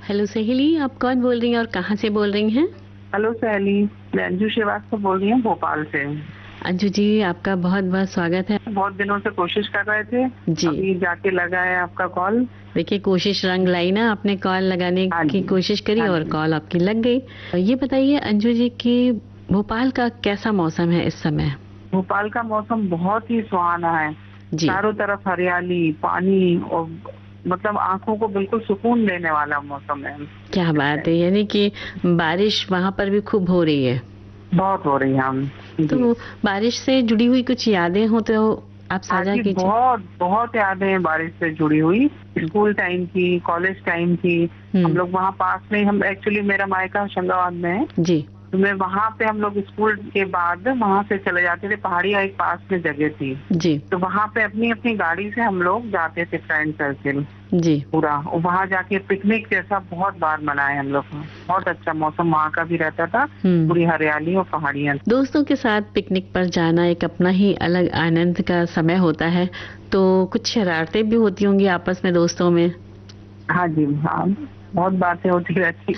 Hello सहेली, आप कौन बोल रही हैं और कहाँ से बोल रही हैं? हेलो सहेली। मैं अंजू श्रीवास्तव बोल रही हूँ भोपाल से। अंजू जी, आपका बहुत बहुत स्वागत है। बहुत दिनों से कोशिश कर रहे थे, जी, अभी जाके लगा है आपका कॉल। देखिए कोशिश रंग लाई ना, आपने कॉल लगाने हाँ की जी। कोशिश करी हाँ और जी। कॉल आपकी लग गई। ये बताइए अंजू जी कि भोपाल का कैसा मौसम है इस समय? भोपाल का मौसम बहुत ही सुहाना है। जी, चारों तरफ हरियाली, पानी और मतलब आंखों को बिल्कुल सुकून देने वाला मौसम है क्या इस बात टाइम। है, यानी कि बारिश वहाँ पर भी खूब हो रही है। बहुत हो रही है हम। जी। तो बारिश से जुड़ी हुई कुछ यादें हो तो आप हाँ साझा जी, कीजिए। बहुत बहुत यादें हैं बारिश से जुड़ी हुई। स्कूल टाइम की, कॉलेज टाइम की। हम हम्म। लोग वहाँ पास में, हम एक्चुअली मेरा मायका होशंगाबाद में है। जी। तो मैं वहाँ पे, हम लोग स्कूल के बाद वहाँ से चले जाते थे। पहाड़िया एक पास में जगह थी, जी। तो वहाँ पे अपनी अपनी गाड़ी से हम लोग जाते थे, फ्रेंड सर्किल जी। पूरा। और वहाँ जाके पिकनिक जैसा बहुत बार मनाए हम लोग। बहुत अच्छा मौसम वहाँ का भी रहता था, हम्म। पूरी हरियाली और पहाड़ियाँ। दोस्तों के साथ पिकनिक पर जाना एक अपना ही अलग आनंद का समय होता है। तो कुछ शरारतें भी होती होंगी आपस में दोस्तों में। हाँ जी, हाँ, बहुत बातें होती रहती।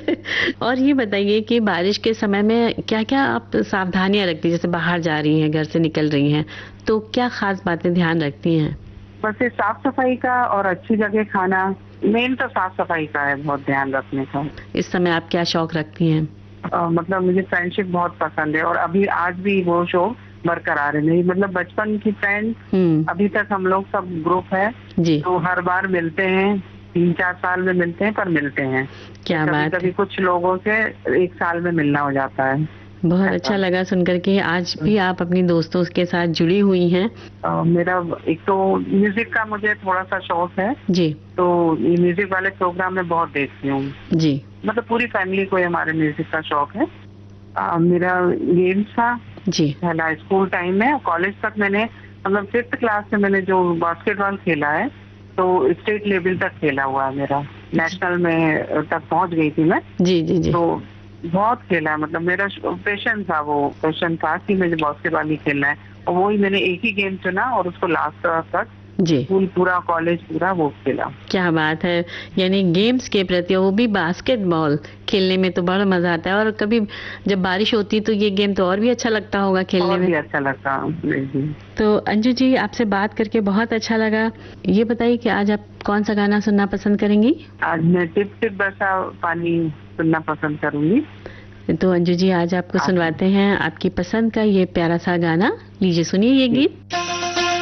और ये बताइए कि बारिश के समय में क्या-क्या आप सावधानियां रखती हैं? जैसे बाहर जा रही हैं, घर से निकल रही हैं, तो क्या खास बातें ध्यान रखती हैं? बस ये साफ सफाई का और अच्छी जगह खाना। मेन तो साफ सफाई का है, बहुत ध्यान रखने का। इस समय आप क्या शौक रखती हैं? मतलब मुझे फ्रेंडशिप बहुत पसंद है, और अभी आज भी वो शौक बरकरार है मेरी। मतलब बचपन की फ्रेंड हम्म। अभी तक हम लोग सब ग्रुप है। जी। तो हर बार मिलते हैं, 3-4 साल में मिलते हैं, पर मिलते हैं। क्या कभी बात कभी है। कुछ लोगों से 1 साल में मिलना हो जाता है। बहुत अच्छा ऐसा। लगा सुनकर के आज भी आप अपनी दोस्तों के साथ जुड़ी हुई हैं। मेरा एक तो म्यूजिक का मुझे थोड़ा सा शौक है। जी। तो ये म्यूजिक वाले प्रोग्राम में बहुत देखती हूँ। जी। मतलब पूरी फैमिली को ही हमारे म्यूजिक का शौक है। मेरा गेम्स था जी। पहला स्कूल टाइम में। कॉलेज तक मैंने, मतलब 5th क्लास में मैंने जो बास्केटबॉल खेला है, तो स्टेट लेवल तक खेला हुआ है मेरा। नेशनल में तक पहुंच गई थी मैं। जी। जी। जी। तो बहुत खेला है। मतलब मेरा पैशन था, वो पैशन था कि मुझे बास्केटबॉल ही खेलना है। और वही मैंने एक ही गेम चुना और उसको लास्ट तक जी। स्कूल पूरा, कॉलेज पूरा वो खेला। क्या बात है, यानी गेम्स के प्रति, वो भी बास्केटबॉल खेलने में तो बड़ा मजा आता है। और कभी जब बारिश होती तो ये गेम तो और भी अच्छा लगता होगा खेलने और में। भी अच्छा लगता। जी। तो अंजू जी, आपसे बात करके बहुत अच्छा लगा। ये बताइए कि आज आप कौन सा गाना सुनना पसंद करेंगी? आज मैं टिप टिप बरसा पानी सुनना पसंद करूंगी। तो अंजू जी, आज आपको आप सुनवाते हैं आपकी पसंद का ये प्यारा सा गाना। लीजिए सुनिए ये जी। गीत।